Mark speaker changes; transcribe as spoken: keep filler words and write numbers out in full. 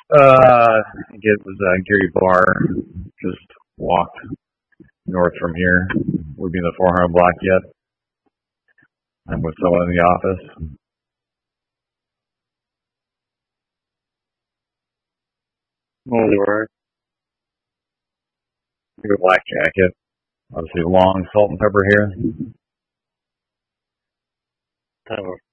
Speaker 1: Uh, I think it was uh, Gary Barr. Just walked north from here. We'd be in the four hundred block yet. I'm with someone in the office.
Speaker 2: Oh, Lord.
Speaker 1: Maybe a black jacket. Obviously long salt and pepper here.
Speaker 2: Kind of a